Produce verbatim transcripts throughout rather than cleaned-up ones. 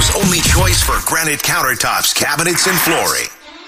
Chicago's only choice for granite countertops, cabinets, and flooring.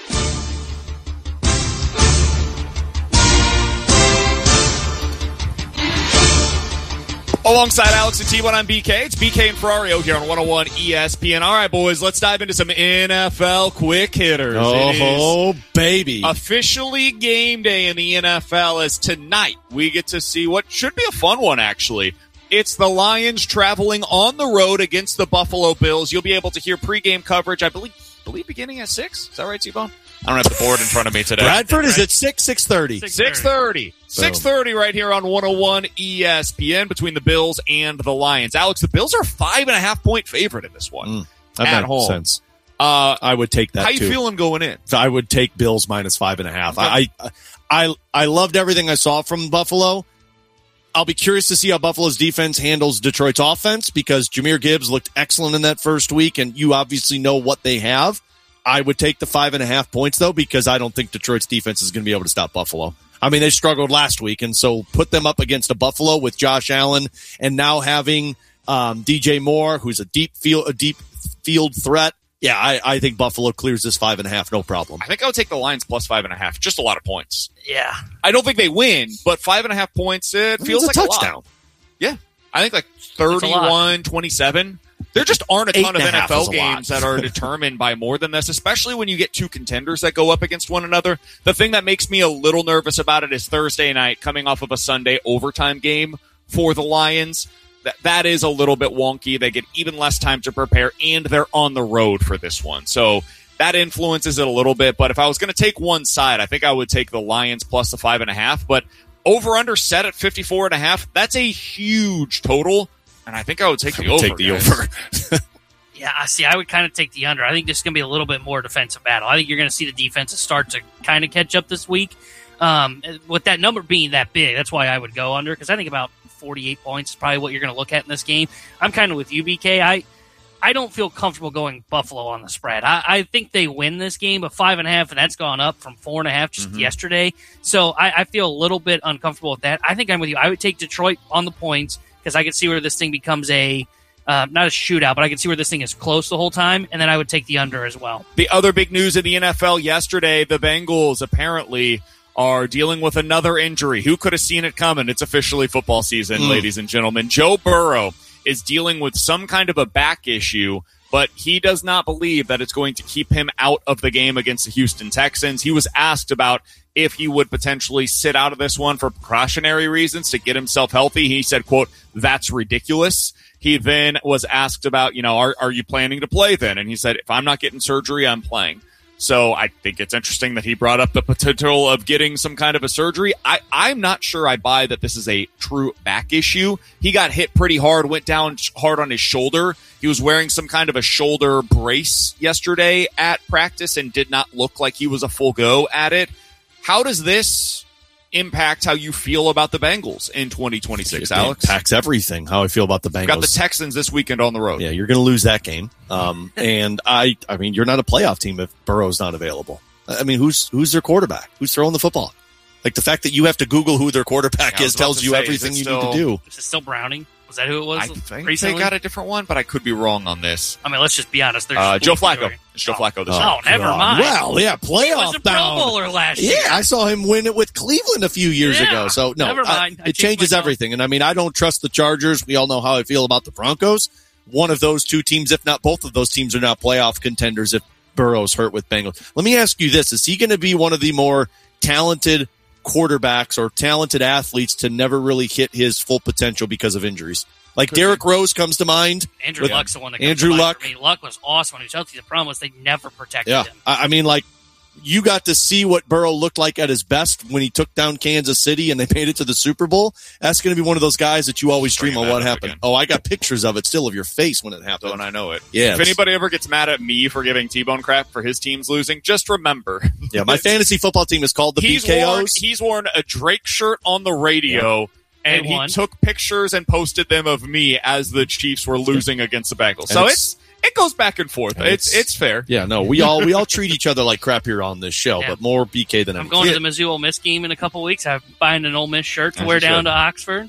Alongside Alex and T one, I'm B K. It's B K and Ferrario here on one oh one E S P N. All right, boys, let's dive into some N F L quick hitters. Oh, baby. Officially game day in the N F L as tonight we get to see what should be a fun one, actually. It's the Lions traveling on the road against the Buffalo Bills. You'll be able to hear pregame coverage, I believe, believe beginning at six. Is that right, T-Bone? I don't have the board in front of me today. Bradford is at six, six thirty. six thirty. six thirty right here on one oh one E S P N between the Bills and the Lions. Alex, the Bills are a five and a half point favorite in this one. Mm, that at makes home. sense. Uh, I would take that, How too. you feeling going in? I would take Bills minus five and a half. I, I, I, I loved everything I saw from Buffalo. I'll be curious to see how Buffalo's defense handles Detroit's offense because Jahmyr Gibbs looked excellent in that first week, and you obviously know what they have. I would take the five and a half points, though, because I don't think Detroit's defense is going to be able to stop Buffalo. I mean, they struggled last week, and so put them up against a Buffalo with Josh Allen and now having um, D J Moore, who's a deep field, a deep field threat. Yeah, I, I think Buffalo clears this five and a half, no problem. I think I would take the Lions plus five and a half. Just a lot of points. Yeah. I don't think they win, but five and a half points, it feels it's like a touchdown. a lot. Yeah. I think like thirty-one twenty-seven. There just aren't a ton Eight of and a N F half L is a games lot. that are determined by more than this, especially when you get two contenders that go up against one another. The thing that makes me a little nervous about it is Thursday night coming off of a Sunday overtime game for the Lions. That That is a little bit wonky. They get even less time to prepare, and they're on the road for this one. So that influences it a little bit. But if I was going to take one side, I think I would take the Lions plus the five and a half. But over-under set at fifty-four and a half, that's a huge total. And I think I would take the I would over. Take the guys. over. Yeah, I see. I would kind of take the under. I think this is going to be a little bit more defensive battle. I think you're going to see the defenses start to kind of catch up this week. Um, with that number being that big, that's why I would go under, because I think about forty-eight points is probably what you're going to look at in this game. I'm kind of with you, B K. I I don't feel comfortable going Buffalo on the spread. I, I think they win this game, but five and a half, and that's gone up from four and a half just mm-hmm. yesterday. So I, I feel a little bit uncomfortable with that. I think I'm with you. I would take Detroit on the points because I could see where this thing becomes a uh, not a shootout, but I can see where this thing is close the whole time, and then I would take the under as well. The other big news in the N F L yesterday, the Bengals apparently are dealing with another injury. Who could have seen it coming? It's officially football season, mm. ladies and gentlemen. Joe Burrow is dealing with some kind of a back issue, but he does not believe that it's going to keep him out of the game against the Houston Texans. He was asked about if he would potentially sit out of this one for precautionary reasons to get himself healthy. He said, quote, "That's ridiculous." He then was asked about, you know, are, are you planning to play then? And he said, if I'm not getting surgery, I'm playing. So I think it's interesting that he brought up the potential of getting some kind of a surgery. I, I'm not sure I buy that this is a true back issue. He got hit pretty hard, went down hard on his shoulder. He was wearing some kind of a shoulder brace yesterday at practice and did not look like he was a full go at it. How does this impact how you feel about the Bengals in twenty twenty-six, it Alex? Impacts everything, how I feel about the Bengals. Got the Texans this weekend on the road. Yeah, you're going to lose that game. Um, and I, I mean, you're not a playoff team if Burrow's not available. I mean, who's who's their quarterback? Who's throwing the football? Like the fact that you have to Google who their quarterback yeah, is tells you say, everything you still, need to do. Is it still Browning? Was that who it was? I think recently? they got a different one, but I could be wrong on this. I mean, let's just be honest. Uh, Joe Flacco. It's Joe oh. Flacco this oh, year. Oh, never God. mind. Well, yeah, playoff He was a Pro bound. Bowler last year. Yeah, I saw him win it with Cleveland a few years yeah, ago. So, no, never mind. I, it changes everything. And, I mean, I don't trust the Chargers. We all know how I feel about the Broncos. One of those two teams, if not both of those teams, are not playoff contenders if Burrow's hurt with Bengals. Let me ask you this. Is he going to be one of the more talented quarterbacks or talented athletes to never really hit his full potential because of injuries? Like Could Derrick be. Rose comes to mind. Andrew Luck's the one that comes Andrew to mind Luck. for me. Luck was awesome when he was healthy. The problem was they never protected yeah. him. I mean, like, you got to see what Burrow looked like at his best when he took down Kansas City and they made it to the Super Bowl. That's going to be one of those guys that you always dream of what happened. Again. Oh, I got pictures of it still of your face when it happened. Don't I know it. Yeah. If anybody ever gets mad at me for giving T-Bone crap for his team's losing, just remember. Yeah, my fantasy football team is called the he's B K Os. Worn, he's worn a Drake shirt on the radio. Yeah. And he took pictures and posted them of me as the Chiefs were losing against the Bengals. So it's, it's it goes back and forth. And it's, it's it's fair. Yeah, no, we all we all treat each other like crap here on this show, yeah. but more B K than I'm anything. going to the Mizzou Ole Miss game in a couple weeks. I'm buying an Ole Miss shirt to As wear down should. to Oxford.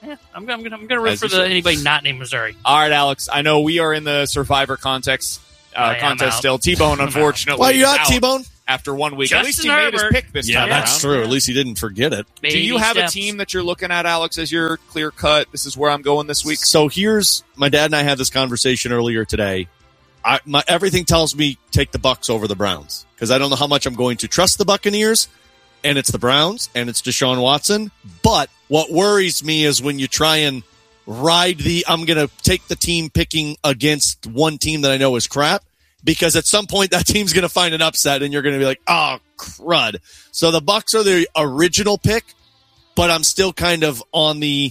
Yeah, I'm, I'm gonna I'm gonna root As for you the should. anybody not named Missouri. All right, Alex. I know we are in the Survivor context uh, I am contest out. still. T-Bone, unfortunately, Why you is out, out T-Bone? after one week. At least he Justin made his Herbert. pick this Yeah, time that's around. true. At least he didn't forget it. Do you Baby have steps. a team that you're looking at, Alex, as your clear cut? This is where I'm going this week. So here's my dad and I had this conversation earlier today. I, my everything tells me take the Bucks over the Browns because I don't know how much I'm going to trust the Buccaneers, and it's the Browns and it's Deshaun Watson. But what worries me is when you try and ride the I'm going to take the team picking against one team that I know is crap, because at some point that team's going to find an upset and you're going to be like, oh crud. So the Bucks are the original pick, but I'm still kind of on the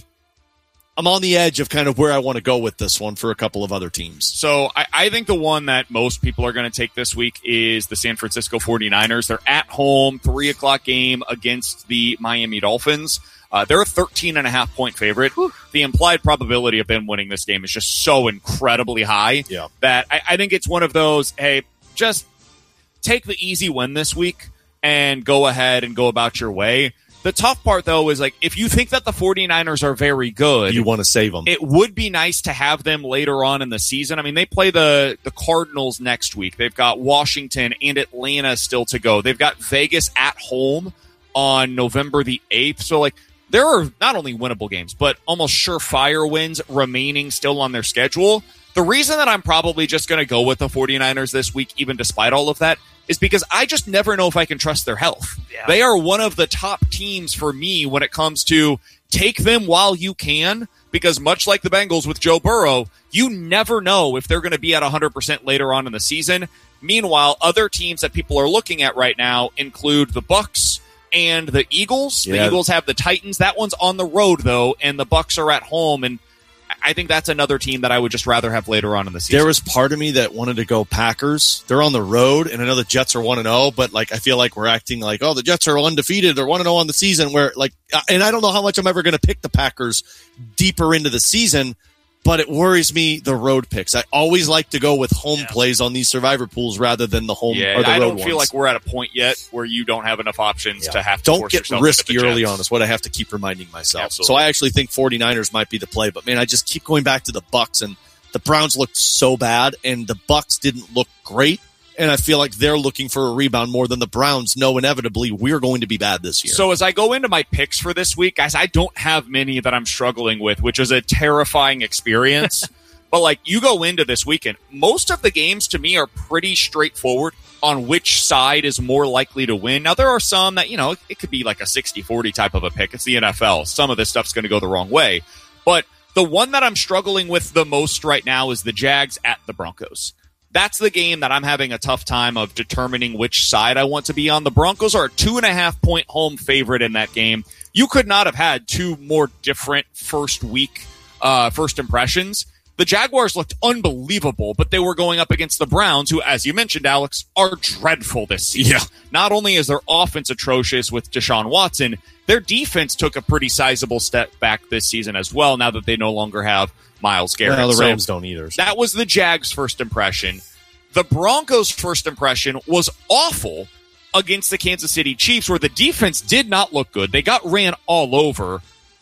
I'm on the edge of kind of where I want to go with this one for a couple of other teams. So I, I think the one that most people are going to take this week is the San Francisco forty-niners. They're at home, three o'clock game against the Miami Dolphins. Uh, they're a thirteen and a half point favorite. Whew. The implied probability of them winning this game is just so incredibly high Yeah. that I, I think it's one of those, hey, just take the easy win this week and go ahead and go about your way. The tough part, though, is like if you think that the forty-niners are very good, You want to save them. it would be nice to have them later on in the season. I mean, they play the, the Cardinals next week. They've got Washington and Atlanta still to go. They've got Vegas at home on November the eighth. So, like, there are not only winnable games, but almost surefire wins remaining still on their schedule. The reason that I'm probably just going to go with the forty-niners this week, even despite all of that, is because I just never know if I can trust their health. Yeah. They are one of the top teams for me when it comes to take them while you can, because much like the Bengals with Joe Burrow, you never know if they're going to be at one hundred percent later on in the season. Meanwhile, other teams that people are looking at right now include the Bucks and the Eagles. Yeah. The Eagles have the Titans. That one's on the road, though, and the Bucks are at home, and I think that's another team that I would just rather have later on in the season. There was part of me that wanted to go Packers. They're on the road, and I know the Jets are one and oh, but like I feel like we're acting like, oh, the Jets are undefeated or one and oh on the season, where like, and I don't know how much I'm ever going to pick the Packers deeper into the season, but it worries me the road picks. I always like to go with home Yeah. plays on these survivor pools rather than the home Yeah, or the I road don't feel ones. like we're at a point yet where you don't have enough options Yeah. to have to Don't force get yourself risky into the early Jets. on is what I have to keep reminding myself. Absolutely. So I actually think forty-niners might be the play, but man, I just keep going back to the Bucks, and the Browns looked so bad and the Bucks didn't look great. And I feel like they're looking for a rebound more than the Browns know inevitably we're going to be bad this year. So as I go into my picks for this week, guys, I don't have many that I'm struggling with, which is a terrifying experience. But like you go into this weekend, most of the games to me are pretty straightforward on which side is more likely to win. Now, there are some that, you know, it could be like a sixty forty type of a pick. It's the N F L. Some of this stuff's going to go the wrong way. But the one that I'm struggling with the most right now is the Jags at the Broncos. That's the game that I'm having a tough time of determining which side I want to be on. The Broncos are a two and a half point home favorite in that game. You could not have had two more different first week, uh, first impressions. The Jaguars looked unbelievable, but they were going up against the Browns, who, as you mentioned, Alex, are dreadful this season. Yeah. Not only is their offense atrocious with Deshaun Watson, their defense took a pretty sizable step back this season as well, now that they no longer have Myles Garrett. well, the So Rams don't either. so. that was the Jags' first impression. The Broncos' first impression was awful against the Kansas City Chiefs, where the defense did not look good. They got ran all over.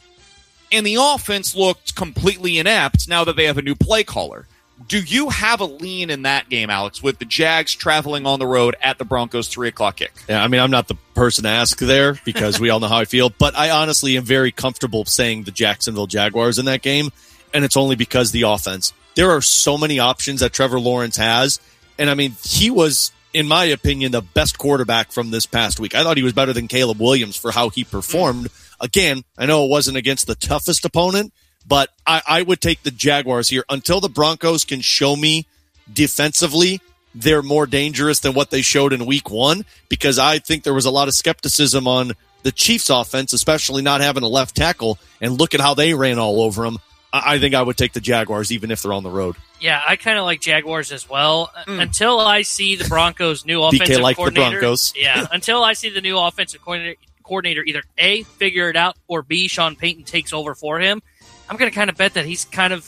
And the offense looked completely inept now that they have a new play caller. Do you have a lean in that game, Alex, with the Jags traveling on the road at the Broncos' three o'clock kick? Yeah, I mean, I'm not the person to ask there because we all know how I feel, but I honestly am very comfortable saying the Jacksonville Jaguars in that game, and it's only because the offense. There are so many options that Trevor Lawrence has, and I mean, he was, in my opinion, the best quarterback from this past week. I thought he was better than Caleb Williams for how he performed. Mm. Again, I know it wasn't against the toughest opponent, but I, I would take the Jaguars here until the Broncos can show me defensively they're more dangerous than what they showed in week one, because I think there was a lot of skepticism on the Chiefs offense, especially not having a left tackle, and look at how they ran all over them. I, I think I would take the Jaguars even if they're on the road. Yeah, I kind of like Jaguars as well. Mm. Until I see the Broncos' new B K offensive like the coordinator. Broncos. Yeah, until I see the new offensive coordinator, coordinator either A, figure it out, or B, Sean Payton takes over for him. I'm going to kind of bet that he's kind of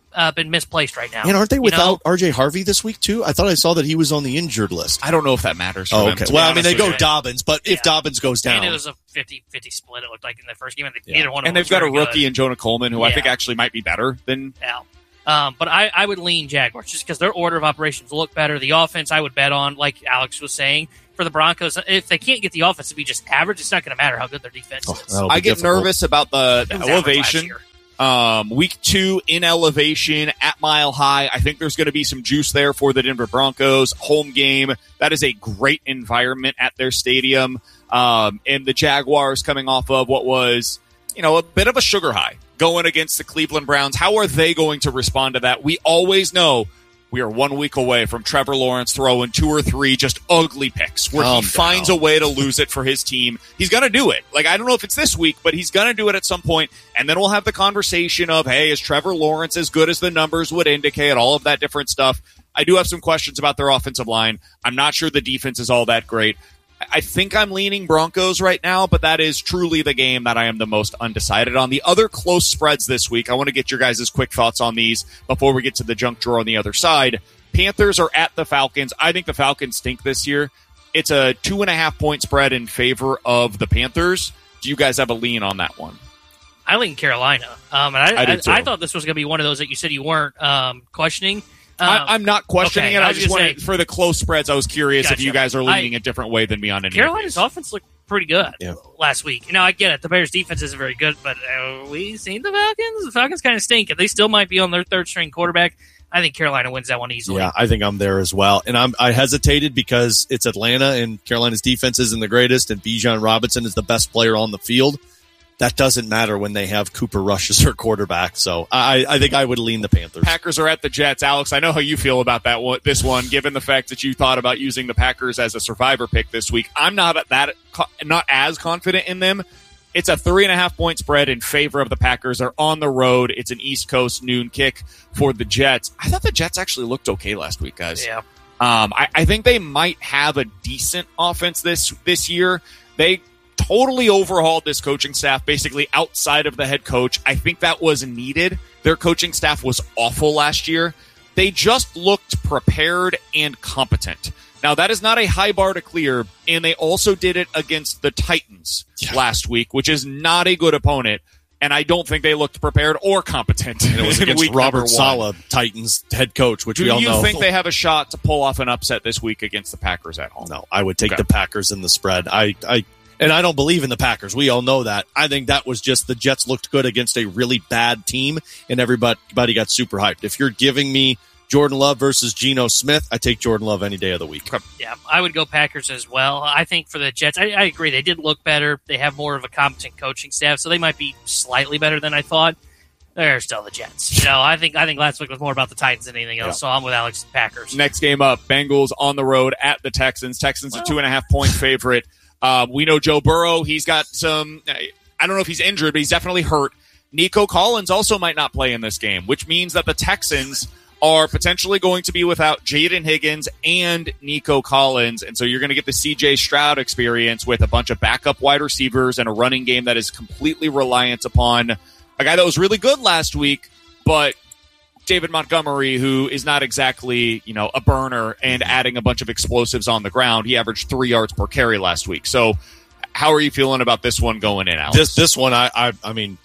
uh, been misplaced right now. And aren't they You without know? R J Harvey this week, too? I thought I saw that he was on the injured list. I don't know if that matters. For Oh, them, okay. to be Well, I mean, honest they with go you. Dobbins, but if Yeah. Dobbins goes down. And it was a fifty-fifty split, it looked like, in the first game. And Yeah. neither one of And them they've got a was very rookie good. in Jonah Coleman, who I Yeah. think actually might be better than. Yeah. Um, but I, I would lean Jaguars just because their order of operations look better. The offense I would bet on, like Alex was saying, for the Broncos. If they can't get the offense to be just average, it's not going to matter how good their defense Oh, is. that'll be I get difficult. nervous about the, the It was average last elevation. year. Um, week two in elevation at Mile High. I think there's going to be some juice there for the Denver Broncos home game. That is a great environment at their stadium. Um, and the Jaguars coming off of what was, you know, a bit of a sugar high going against the Cleveland Browns. How are they going to respond to that? We always know we are one week away from Trevor Lawrence throwing two or three just ugly picks where Calm he finds down. a way to lose it for his team. He's going to do it. Like, I don't know if it's this week, but he's going to do it at some point. And then we'll have the conversation of, hey, is Trevor Lawrence as good as the numbers would indicate? All of that different stuff. I do have some questions about their offensive line. I'm not sure the defense is all that great. I think I'm leaning Broncos right now, but that is truly the game that I am the most undecided on. The other close spreads this week, I want to get your guys' quick thoughts on these before we get to the junk drawer on the other side. Panthers are at the Falcons. I think the Falcons stink this year. It's a two and a half point spread in favor of the Panthers. Do you guys have a lean on that one? I lean Carolina. Um, and I, I do I, too. I thought this was going to be one of those that you said you weren't um, questioning. Um, I, I'm not questioning okay, it. I I was just gonna wanted say- for the close spreads. I was curious if Gotcha. you guys are leaning I- a different way than me on any. Carolina's of these. offense looked pretty good Yeah. last week. Now, I get it. The Bears' defense isn't very good, but uh, we seen the Falcons. The Falcons kind of stink, and they still might be on their third-string quarterback. I think Carolina wins that one easily. Yeah, I think I'm there as well. And I'm, I hesitated because it's Atlanta and Carolina's defense isn't the greatest, and Bijan Robinson is the best player on the field. That doesn't matter when they have Cooper Rush as their quarterback. So I, I think I would lean the Panthers. Packers are at the Jets. Alex, I know how you feel about that one, this one, given the fact that you thought about using the Packers as a survivor pick this week. I'm not that not as confident in them. It's a three and a half point spread in favor of the Packers. They're on the road. It's an East Coast noon kick for the Jets. I thought the Jets actually looked okay last week, guys. Yeah. Um, I, I think they might have a decent offense this this year. They totally overhauled this coaching staff, basically outside of the head coach. I think that was needed. Their coaching staff was awful last year. They just looked prepared and competent. Now, that is not a high bar to clear, and they also did it against the Titans Yeah. last week, which is not a good opponent, and I don't think they looked prepared or competent. And it was in against week number Robert one. Saleh, Titans head coach, which Do we all you know. think they have a shot to pull off an upset this week against the Packers at home? No, I would take Okay. the Packers in the spread. I, I, and I don't believe in the Packers. We all know that. I think that was just the Jets looked good against a really bad team, and everybody everybody got super hyped. If you're giving me Jordan Love versus Geno Smith, I take Jordan Love any day of the week. Yeah, I would go Packers as well. I think for the Jets, I, I agree. They did look better. They have more of a competent coaching staff, so they might be slightly better than I thought. They're still the Jets. You know, I think I think last week was more about the Titans than anything else, Yeah. so I'm with Alex Packers. Next game up, Bengals on the road at the Texans. Texans a two and a half point favorite. Um, we know Joe Burrow. He's got some, I don't know if he's injured, but he's definitely hurt. Nico Collins also might not play in this game, which means that the Texans are potentially going to be without Jaden Higgins and Nico Collins. And so you're going to get the C J Stroud experience with a bunch of backup wide receivers and a running game that is completely reliant upon a guy that was really good last week, but David Montgomery, who is not exactly, you know, a burner and adding a bunch of explosives on the ground. He averaged three yards per carry last week. So how are you feeling about this one going in, Alex? This this one, I, I I mean,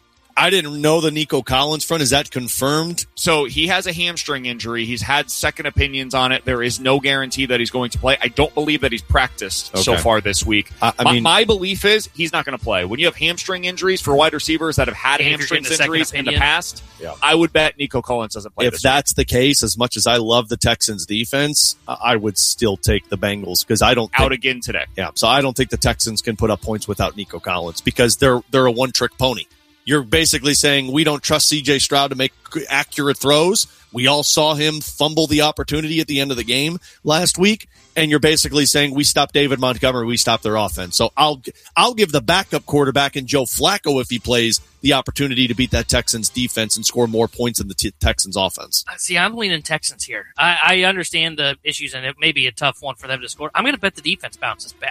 I didn't know the Nico Collins front. Is that confirmed? So he has a hamstring injury. He's had second opinions on it. There is no guarantee that he's going to play. I don't believe that he's practiced so Okay. far this week. I, I my, mean, my belief is he's not going to play. When you have hamstring injuries for wide receivers that have had Yeah, if you're hamstring getting a second injuries in the opinion. past, Yeah. I would bet Nico Collins doesn't play if this week. that's the case, as much as I love the Texans defense, I I would still take the Bengals because I don't think, Out again today. yeah. So I don't think the Texans can put up points without Nico Collins because they're they're a one trick pony. You're basically saying we don't trust C J Stroud to make accurate throws. We all saw him fumble the opportunity at the end of the game last week, and you're basically saying we stop David Montgomery, we stop their offense. So I'll I'll give the backup quarterback and Joe Flacco, if he plays, the opportunity to beat that Texans defense and score more points than the t- Texans offense. See, I'm leaning Texans here. I, I understand the issues, and it may be a tough one for them to score. I'm going to bet the defense bounces back. Mm.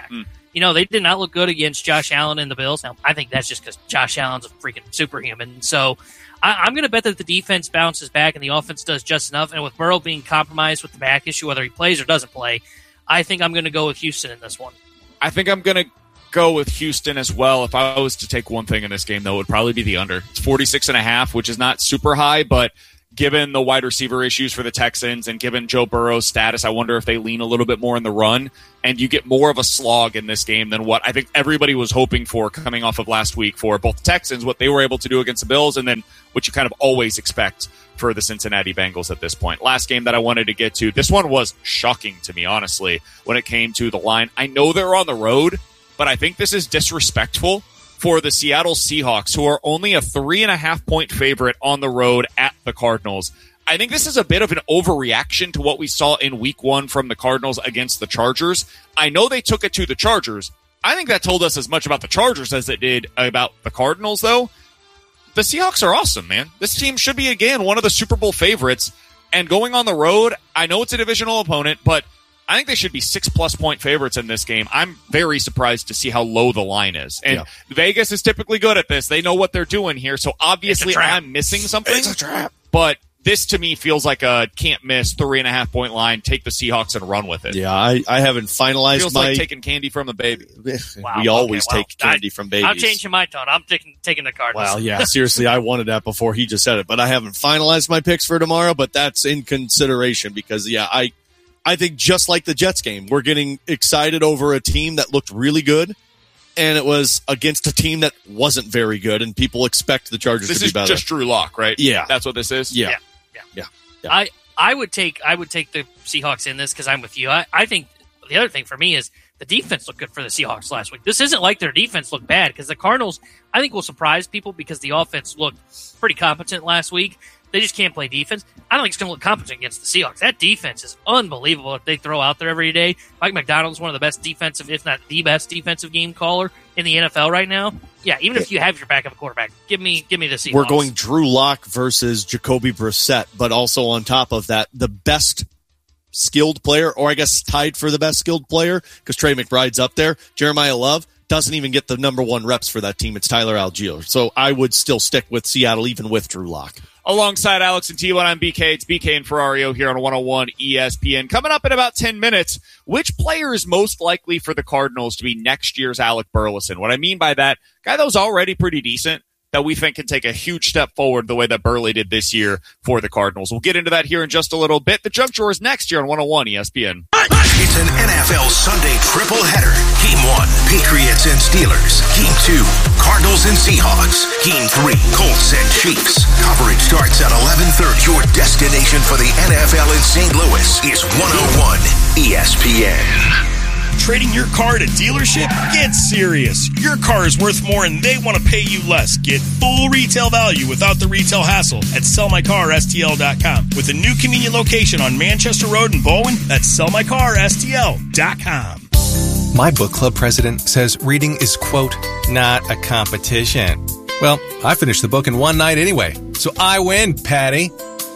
you know, they did not look good against Josh Allen and the Bills. Now, I think that's just because Josh Allen's a freaking superhuman. So I, I'm going to bet that the defense bounces back and the offense does just enough. And with Burrow being compromised with the back issue, whether he plays or doesn't play, I think I'm going to go with Houston in this one. I think I'm going to go with Houston as well. If I was to take one thing in this game, though, it would probably be the under. It's forty-six and a half, which is not super high, but given the wide receiver issues for the Texans and given Joe Burrow's status, I wonder if they lean a little bit more in the run and you get more of a slog in this game than what I think everybody was hoping for coming off of last week for both the Texans, what they were able to do against the Bills, and then what you kind of always expect for the Cincinnati Bengals at this point. Last game that I wanted to get to, this one was shocking to me, honestly, when it came to the line. I know they're on the road, but I think this is disrespectful for the Seattle Seahawks, who are only a three and a half point favorite on the road at the Cardinals. I think this is a bit of an overreaction to what we saw in week one from the Cardinals against the Chargers. I know they took it to the Chargers. I think that told us as much about the Chargers as it did about the Cardinals, though. The Seahawks are awesome, man. This team should be, again, one of the Super Bowl favorites. And going on the road, I know it's a divisional opponent, but I think they should be six-plus point favorites in this game. I'm very surprised to see how low the line is. And yeah. Vegas is typically good at this. They know what they're doing here, so obviously I'm missing something. It's a trap. But this, to me, feels like a can't-miss three-and-a-half-point line. Take the Seahawks and run with it. Yeah, I, I haven't finalized feels my... like taking candy from a baby. Wow, we always okay, well, take candy I, from babies. I'm changing my tone. I'm taking taking the Cardinals. Well, yeah, seriously, I wanted that before he just said it. But I haven't finalized my picks for tomorrow, but that's in consideration because, yeah, I... I think just like the Jets game, we're getting excited over a team that looked really good, and it was against a team that wasn't very good, and people expect the Chargers this to be better. This is just Drew Lock, right? Yeah. That's what this is? Yeah. Yeah. yeah. yeah. yeah. I, I would take I would take the Seahawks in this because I'm with you. I, I think the other thing for me is the defense looked good for the Seahawks last week. This isn't like their defense looked bad because the Cardinals, I think, will surprise people because the offense looked pretty competent last week. They just can't play defense. I don't think it's going to look competent against the Seahawks. That defense is unbelievable that they throw out there every day. Mike McDonald's one of the best defensive, if not the best defensive game caller in the N F L right now. Yeah, even if you have your backup quarterback, give me give me the Seahawks. We're going Drew Lock versus Jacoby Brissett, but also on top of that, the best skilled player, or I guess tied for the best skilled player, because Trey McBride's up there, Jeremiah Love, doesn't even get the number one reps for that team. It's Tyler Algier. So I would still stick with Seattle even with Drew Lock. Alongside Alex and T one, I'm B K. It's B K and Ferrario here on one oh one E S P N. Coming up in about ten minutes, which player is most likely for the Cardinals to be next year's Alec Burleson? What I mean by that, guy that was already pretty decent, that we think can take a huge step forward the way that Burley did this year for the Cardinals. We'll get into that here in just a little bit. The Junk Drawer is next year on one oh one E S P N. It's an N F L Sunday triple header. Game one, Patriots and Steelers. Game two, Cardinals and Seahawks. Game three, Colts and Chiefs. Coverage starts at eleven thirty. Your destination for the N F L in Saint Louis is one oh one E S P N. Trading your car at a dealership? Get serious. Your car is worth more and they want to pay you less. Get full retail value without the retail hassle at sell my car S T L dot com. With a new convenient location on Manchester Road in Bowen, that's sell my car S T L dot com. My book club president says reading is, quote, not a competition. Well, I finished the book in one night anyway, so I win, Patty.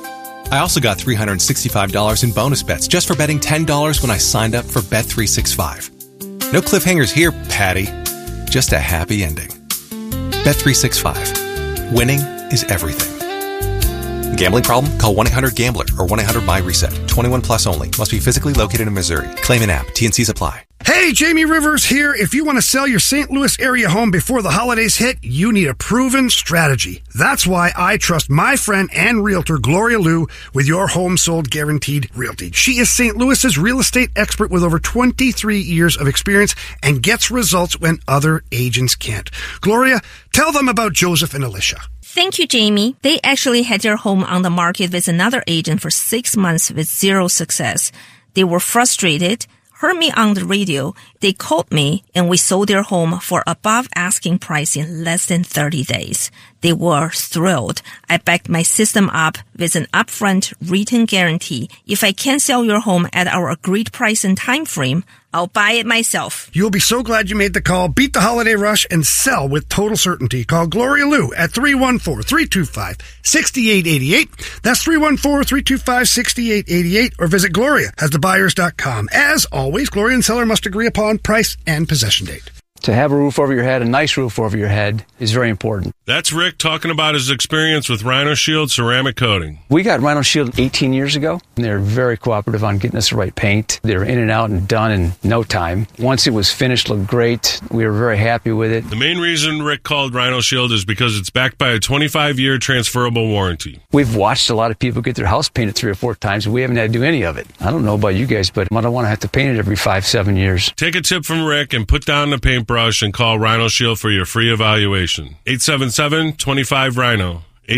I also got three hundred sixty-five dollars in bonus bets just for betting ten dollars when I signed up for Bet three sixty-five. No cliffhangers here, Patty. Just a happy ending. Bet three sixty-five. Winning is everything. Gambling problem? Call one eight hundred gambler or one eight hundred buy reset. twenty-one plus only. Must be physically located in Missouri. Claim an app. T and C's apply. Hey, Jamie Rivers here. If you want to sell your Saint Louis area home before the holidays hit, you need a proven strategy. That's why I trust my friend and realtor, Gloria Liu, with your home sold guaranteed realty. She is Saint Louis's real estate expert with over twenty-three years of experience and gets results when other agents can't. Gloria, tell them about Joseph and Alicia. Thank you, Jamie. They actually had their home on the market with another agent for six months with zero success. They were frustrated, heard me on the radio, they called me, and we sold their home for above asking price in less than thirty days. They were thrilled. I backed my system up with an upfront written guarantee. If I can't sell your home at our agreed price and time frame, I'll buy it myself. You'll be so glad you made the call. Beat the holiday rush and sell with total certainty. Call Gloria Liu at three one four, three two five, six eight eight eight. That's three one four, three two five, six eight eight eight. Or visit Gloria as the buyers dot com. As always, Gloria and seller must agree upon on price and possession date. To have a roof over your head, a nice roof over your head, is very important. That's Rick talking about his experience with Rhino Shield ceramic coating. We got Rhino Shield eighteen years ago, and they're very cooperative on getting us the right paint. They were in and out and done in no time. Once it was finished, looked great. We were very happy with it. The main reason Rick called Rhino Shield is because it's backed by a twenty-five year transferable warranty. We've watched a lot of people get their house painted three or four times, and we haven't had to do any of it. I don't know about you guys, but I don't want to have to paint it every five, seven years. Take a tip from Rick and put down the paintbrush and call Rhino Shield for your free evaluation. eight seven seven, two five, R H I N O.